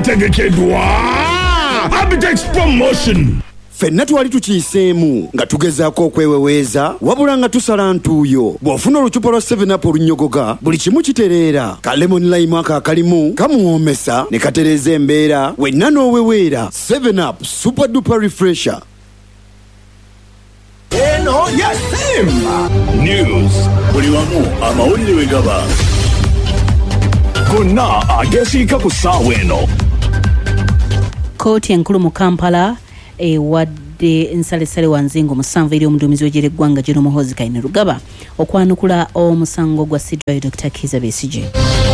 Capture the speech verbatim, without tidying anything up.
ategekedwa Abitex Promotion. Fenna twali tukiyiseemu nga tugezaako okweweweeza wabula nga tusala ntuuyo bw'ofuna olucupa lwa seven up olunnyogoga buli kimu kitereera ka lemon lime aka akalimu kamuwoomesa ne katereeza embeera wenna n'oweweera. Seven up super duper refresher. Eno ya Simba News buli wamu amawulire we gaba gonna agesiika ku ssaawa eno. Kooti enkulu mu Kampala ewadde ensalesale wanzingo musanvu eri omuduumizi w'eggwanga General Muhoozi Kainerugaba okwanukula omusango gwa Sidra Doctor Kizza Besigye.